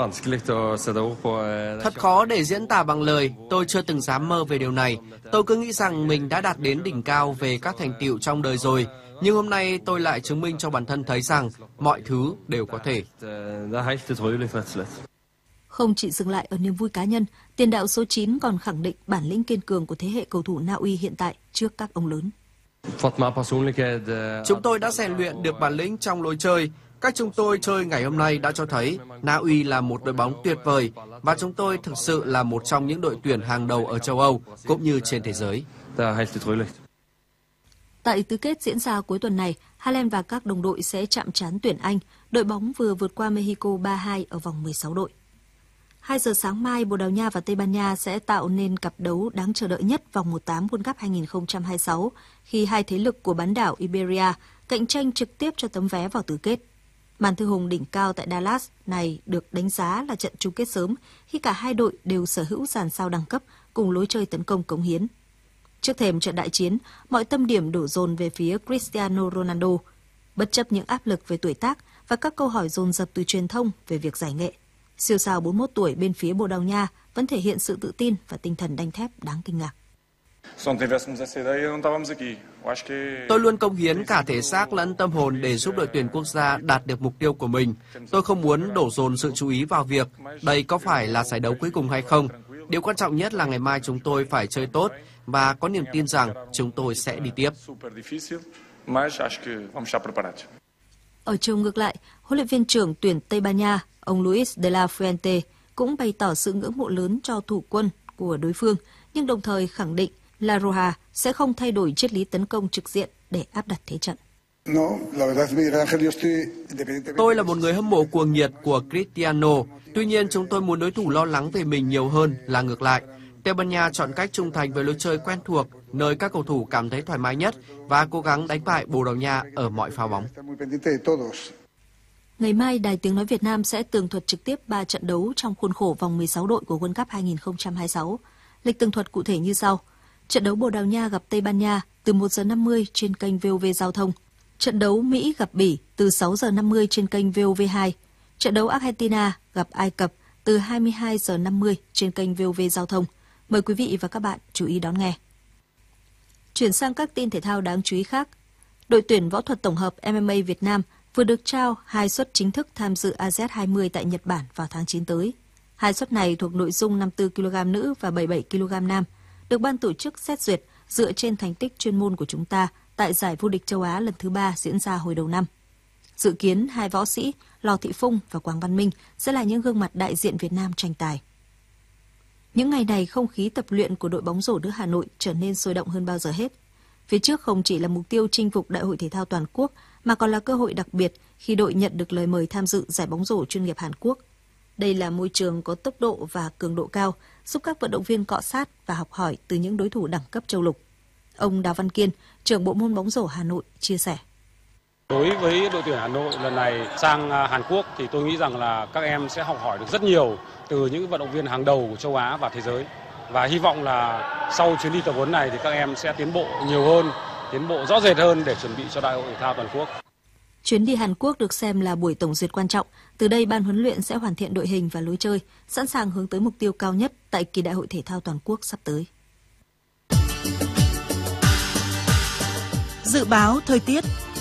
Thật khó để diễn tả bằng lời, tôi chưa từng dám mơ về điều này. Tôi cứ nghĩ rằng mình đã đạt đến đỉnh cao về các thành tựu trong đời rồi. Nhưng hôm nay tôi lại chứng minh cho bản thân thấy rằng mọi thứ đều có thể. Không chỉ dừng lại ở niềm vui cá nhân, tiền đạo số 9 còn khẳng định bản lĩnh kiên cường của thế hệ cầu thủ Na Uy hiện tại trước các ông lớn. Chúng tôi đã rèn luyện được bản lĩnh trong lối chơi. Cách chúng tôi chơi ngày hôm nay đã cho thấy Na Uy là một đội bóng tuyệt vời và chúng tôi thực sự là một trong những đội tuyển hàng đầu ở châu Âu cũng như trên thế giới. Tại tứ kết diễn ra cuối tuần này, Haaland và các đồng đội sẽ chạm trán tuyển Anh, đội bóng vừa vượt qua Mexico 3-2 ở vòng 16 đội. 2 giờ sáng mai, Bồ Đào Nha và Tây Ban Nha sẽ tạo nên cặp đấu đáng chờ đợi nhất vòng 1/8 World Cup 2026 khi hai thế lực của bán đảo Iberia cạnh tranh trực tiếp cho tấm vé vào tứ kết. Màn thư hùng đỉnh cao tại Dallas này được đánh giá là trận chung kết sớm khi cả hai đội đều sở hữu dàn sao đẳng cấp cùng lối chơi tấn công cống hiến. Trước thềm trận đại chiến, mọi tâm điểm đổ dồn về phía Cristiano Ronaldo, bất chấp những áp lực về tuổi tác và các câu hỏi dồn dập từ truyền thông về việc giải nghệ. Siêu sao 41 tuổi bên phía Bồ Đào Nha vẫn thể hiện sự tự tin và tinh thần đanh thép đáng kinh ngạc. Tôi luôn cống hiến cả thể xác lẫn tâm hồn để giúp đội tuyển quốc gia đạt được mục tiêu của mình. Tôi không muốn đổ dồn sự chú ý vào việc đây có phải là giải đấu cuối cùng hay không. Điều quan trọng nhất là ngày mai chúng tôi phải chơi tốt và có niềm tin rằng chúng tôi sẽ đi tiếp. Ở chiều ngược lại, huấn luyện viên trưởng tuyển Tây Ban Nha, ông Luis de la Fuente cũng bày tỏ sự ngưỡng mộ lớn cho thủ quân của đối phương, nhưng đồng thời khẳng định La Roja sẽ không thay đổi triết lý tấn công trực diện để áp đặt thế trận. Tôi là một người hâm mộ cuồng nhiệt của Cristiano, tuy nhiên chúng tôi muốn đối thủ lo lắng về mình nhiều hơn là ngược lại. Tây Ban Nha chọn cách trung thành với lối chơi quen thuộc, nơi các cầu thủ cảm thấy thoải mái nhất và cố gắng đánh bại Bồ Đào Nha ở mọi pha bóng. Ngày mai, Đài Tiếng Nói Việt Nam sẽ tường thuật trực tiếp 3 trận đấu trong khuôn khổ vòng 16 đội của World Cup 2026. Lịch tường thuật cụ thể như sau. Trận đấu Bồ Đào Nha gặp Tây Ban Nha từ 1 giờ 50 trên kênh VOV Giao thông. Trận đấu Mỹ gặp Bỉ từ 6 giờ 50 trên kênh VOV2. Trận đấu Argentina gặp Ai Cập từ 22 giờ 50 trên kênh VOV Giao thông. Mời quý vị và các bạn chú ý đón nghe. Chuyển sang các tin thể thao đáng chú ý khác. Đội tuyển võ thuật tổng hợp MMA Việt Nam vừa được trao 2 suất chính thức tham dự ASEAN 20 tại Nhật Bản vào tháng 9 tới. 2 suất này thuộc nội dung 54kg nữ và 77kg nam, được ban tổ chức xét duyệt dựa trên thành tích chuyên môn của chúng ta tại giải vô địch châu Á lần thứ 3 diễn ra hồi đầu năm. Dự kiến hai võ sĩ Lò Thị Phung và Quang Văn Minh sẽ là những gương mặt đại diện Việt Nam tranh tài. Những ngày này, không khí tập luyện của đội bóng rổ nữ Hà Nội trở nên sôi động hơn bao giờ hết. Phía trước không chỉ là mục tiêu chinh phục Đại hội Thể thao Toàn quốc, mà còn là cơ hội đặc biệt khi đội nhận được lời mời tham dự giải bóng rổ chuyên nghiệp Hàn Quốc. Đây là môi trường có tốc độ và cường độ cao, giúp các vận động viên cọ sát và học hỏi từ những đối thủ đẳng cấp châu lục. Ông Đào Văn Kiên, trưởng bộ môn bóng rổ Hà Nội, chia sẻ. Đối với đội tuyển Hà Nội lần này sang Hàn Quốc thì tôi nghĩ rằng là các em sẽ học hỏi được rất nhiều từ những vận động viên hàng đầu của châu Á và thế giới. Và hy vọng là sau chuyến đi tập huấn này thì các em sẽ tiến bộ nhiều hơn, tiến bộ rõ rệt hơn để chuẩn bị cho Đại hội Thể thao Toàn quốc. Chuyến đi Hàn Quốc được xem là buổi tổng duyệt quan trọng. Từ đây, ban huấn luyện sẽ hoàn thiện đội hình và lối chơi, sẵn sàng hướng tới mục tiêu cao nhất tại kỳ Đại hội Thể thao Toàn quốc sắp tới. Dự báo thời tiết.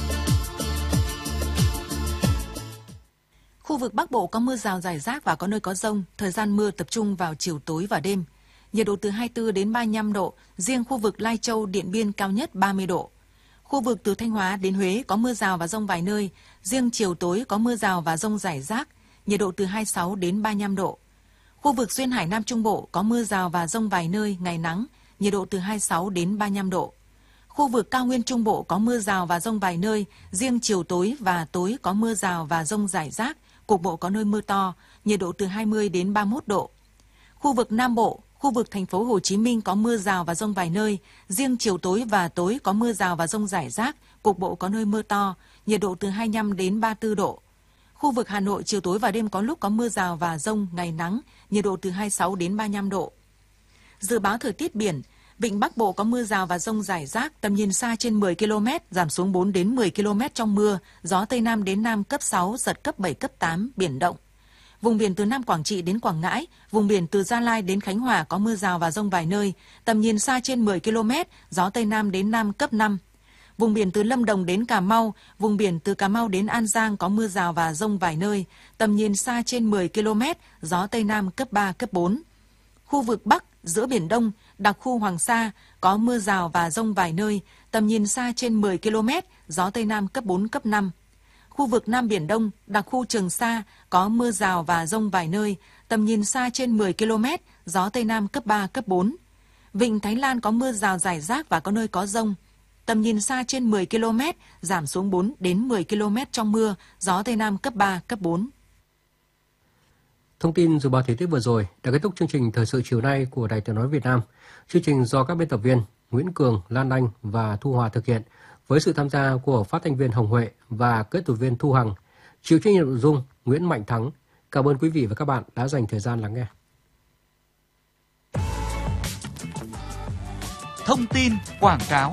Khu vực Bắc Bộ có mưa rào rải rác và có nơi có dông, thời gian mưa tập trung vào chiều tối và đêm. Nhiệt độ từ 24 đến 35 độ, riêng khu vực Lai Châu, Điện Biên cao nhất 30 độ. Khu vực từ Thanh Hóa đến Huế có mưa rào và dông vài nơi, riêng chiều tối có mưa rào và dông rải rác, nhiệt độ từ 26 đến 35 độ. Khu vực Duyên Hải Nam Trung Bộ có mưa rào và dông vài nơi, ngày nắng, nhiệt độ từ 26 đến 35 độ. Khu vực Cao Nguyên Trung Bộ có mưa rào và dông vài nơi, riêng chiều tối và tối có mưa rào và dông rải rác, cục bộ có nơi mưa to, nhiệt độ từ 20 đến 31 độ. Khu vực Nam Bộ, khu vực thành phố Hồ Chí Minh có mưa rào và dông vài nơi, riêng chiều tối và tối có mưa rào và dông rải rác, cục bộ có nơi mưa to, nhiệt độ từ 25 đến 34 độ. Khu vực Hà Nội chiều tối và đêm có lúc có mưa rào và dông, ngày nắng, nhiệt độ từ 26 đến 35 độ. Dự báo thời tiết biển, vịnh Bắc Bộ có mưa rào và dông rải rác, tầm nhìn xa trên 10 km, giảm xuống 4 đến 10 km trong mưa, gió Tây Nam đến Nam cấp 6, giật cấp 7, cấp 8, biển động. Vùng biển từ Nam Quảng Trị đến Quảng Ngãi, vùng biển từ Gia Lai đến Khánh Hòa có mưa rào và dông vài nơi, tầm nhìn xa trên 10 km, gió Tây Nam đến Nam cấp 5. Vùng biển từ Lâm Đồng đến Cà Mau, vùng biển từ Cà Mau đến An Giang có mưa rào và dông vài nơi, tầm nhìn xa trên 10 km, gió Tây Nam cấp 3, cấp 4. Khu vực Bắc, giữa Biển Đông, đặc khu Hoàng Sa có mưa rào và dông vài nơi, tầm nhìn xa trên 10 km, gió Tây Nam cấp 4, cấp 5. Khu vực Nam Biển Đông, đặc khu Trường Sa có mưa rào và dông vài nơi, tầm nhìn xa trên 10 km, gió Tây Nam cấp 3, cấp 4. Vịnh Thái Lan có mưa rào rải rác và có nơi có dông. Tầm nhìn xa trên 10 km, giảm xuống 4 đến 10 km trong mưa, gió Tây Nam cấp 3, cấp 4. Thông tin dự báo thời tiết vừa rồi đã kết thúc chương trình Thời sự chiều nay của Đài Tiếng nói Việt Nam. Chương trình do các biên tập viên Nguyễn Cường, Lan Anh và Thu Hòa thực hiện với sự tham gia của phát thanh viên Hồng Huệ và kỹ thuật viên Thu Hằng. Chịu trách nhiệm nội dung Nguyễn Mạnh Thắng. Cảm ơn quý vị và các bạn đã dành thời gian lắng nghe. Thông tin quảng cáo.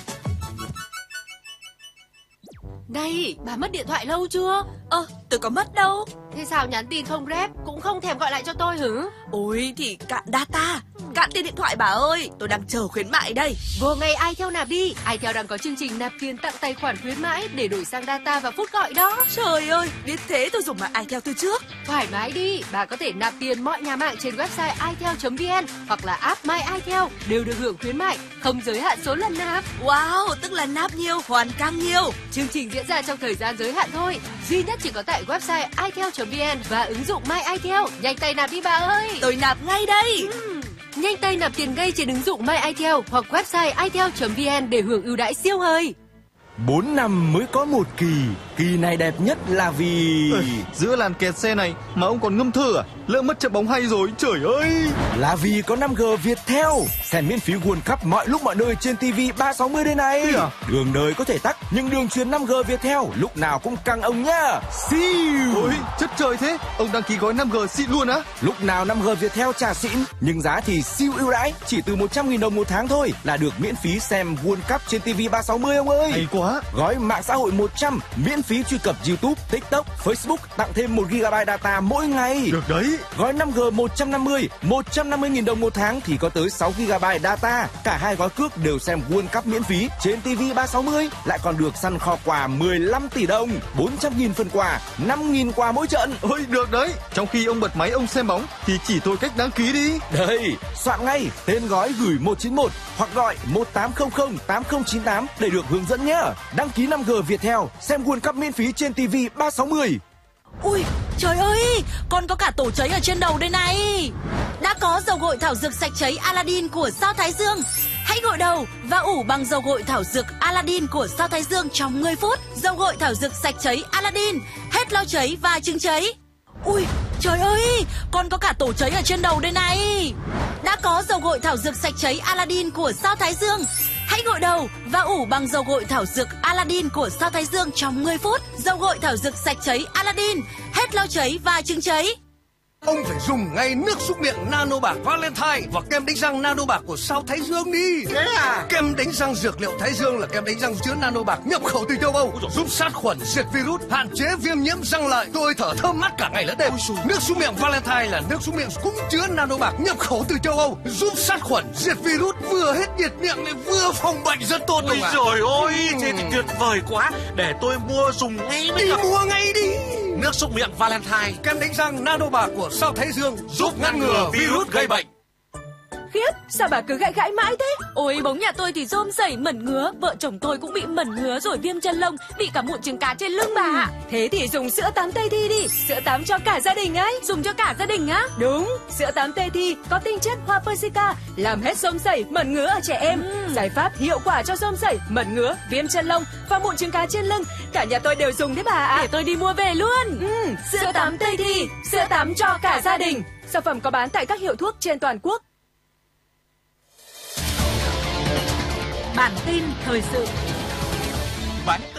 Này, bà mất điện thoại lâu chưa? Tôi có mất đâu. Thế sao nhắn tin không rep, cũng không thèm gọi lại cho tôi hử? Ôi thì cạn data, cạn tiền điện thoại bà ơi, tôi đang chờ khuyến mại đây. Vô ngay iTel nạp đi, iTel đang có chương trình nạp tiền tặng tài khoản khuyến mãi để đổi sang data và phút gọi đó. Trời ơi, biết thế tôi dùng mạng iTel từ trước. Thoải mái đi, bà có thể nạp tiền mọi nhà mạng trên website itel.vn hoặc là app My iTel đều được hưởng khuyến mại, không giới hạn số lần nạp. Wow, tức là nạp nhiều, hoàn càng nhiều. Chương trình diễn ra trong thời gian giới hạn thôi, duy nhất chỉ có tại website itel.vn và ứng dụng My iTel. Nhanh tay nạp đi bà ơi. Tôi nạp ngay đây. Nhanh tay nạp tiền ngay trên ứng dụng My iTel hoặc website itel.vn để hưởng ưu đãi siêu hời. 4 năm mới có một kỳ này đẹp nhất là vì... Giữa làn kẹt xe này mà ông còn ngâm thơ à? Lỡ mất trận bóng hay rồi, trời ơi! Là vì có 5G Viettel. Xem miễn phí World Cup mọi lúc mọi nơi trên TV 360 đây này. Đường đời có thể tắc, nhưng đường truyền 5G Viettel lúc nào cũng căng ông nhá. Siêu! Ôi, chất trời thế! Ông đăng ký gói 5G xịn luôn á? Lúc nào 5G Viettel trả xịn, nhưng giá thì siêu ưu đãi, chỉ từ 100.000 đồng một tháng thôi là được miễn phí xem World Cup trên TV 360 ông ơi. Hay quá! Gói mạng xã hội 100, miễn phí truy cập YouTube, TikTok, Facebook, tặng thêm 1GB data mỗi ngày. Được đấy. Gói 5G 150.000 đồng một tháng thì có tới 6GB data. Cả hai gói cước đều xem World Cup miễn phí trên TV 360, lại còn được săn kho quà 15 tỷ đồng, 400.000 phần quà, 5.000 quà mỗi trận. Ôi được đấy. Trong khi ông bật máy ông xem bóng thì chỉ tôi cách đăng ký đi. Đây, soạn ngay tên gói gửi 191 hoặc gọi 1800 8098 để được hướng dẫn nhé. Đăng ký 5G Viettel, xem World Cup miễn phí trên TV 360. Ui, trời ơi, con có cả tổ cháy ở trên đầu đây này. Đã có dầu gội thảo dược sạch cháy Aladdin của Sao Thái Dương. Hãy gội đầu và ủ bằng dầu gội thảo dược Aladdin của Sao Thái Dương trong 10 phút. Dầu gội thảo dược sạch cháy Aladdin, hết lau cháy và trứng cháy. Ui, trời ơi, con có cả tổ cháy ở trên đầu đây này. Đã có dầu gội thảo dược sạch cháy Aladdin của Sao Thái Dương. Hãy gội đầu và ủ bằng dầu gội thảo dược Aladdin của Sao Thái Dương trong 10 phút. Dầu gội thảo dược sạch cháy Aladdin, hết lau cháy và trứng cháy. Ông phải dùng ngay nước súc miệng Nano Bạc Valentine và kem đánh răng Nano Bạc của Sao Thái Dương đi. Thế à? Kem đánh răng dược liệu Thái Dương là kem đánh răng chứa Nano Bạc nhập khẩu từ châu Âu, giúp sát khuẩn, diệt virus, hạn chế viêm nhiễm răng lợi. Tôi thở thơm mát cả ngày lẫn đêm. Nước súc miệng Valentine là nước súc miệng cũng chứa Nano Bạc nhập khẩu từ châu Âu, giúp sát khuẩn, diệt virus, vừa hết nhiệt miệng lại vừa phòng bệnh rất tốt. Ôi trời ơi, thế thì tuyệt vời quá. Để tôi mua dùng ngay bây giờ. Đi mua ngay đi. Nước súc miệng Valentine, kem đánh răng Nano Bạc của Sao Thái Dương giúp ngăn ngừa virus gây bệnh. khiếp, sao bà cứ gãi gãi mãi thế? Ôi, bóng nhà tôi thì rôm rẩy mẩn ngứa, vợ chồng tôi cũng bị mẩn ngứa rồi viêm chân lông, bị cả mụn trứng cá trên lưng bà ạ. Thế thì dùng sữa tắm Tây Thi đi, sữa tắm cho cả gia đình ấy. Dùng cho cả gia đình á? Đúng, sữa tắm Tây Thi có tinh chất hoa persica, làm hết rôm rẩy, mẩn ngứa ở trẻ em. Giải pháp hiệu quả cho rôm rẩy, mẩn ngứa, viêm chân lông và mụn trứng cá trên lưng. Cả nhà tôi đều dùng đấy bà ạ. Để tôi đi mua về luôn. Sữa tắm Tây Thi, sữa tắm cho cả gia đình. Sản phẩm có bán tại các hiệu thuốc trên toàn quốc. Bản tin thời sự. Bản tin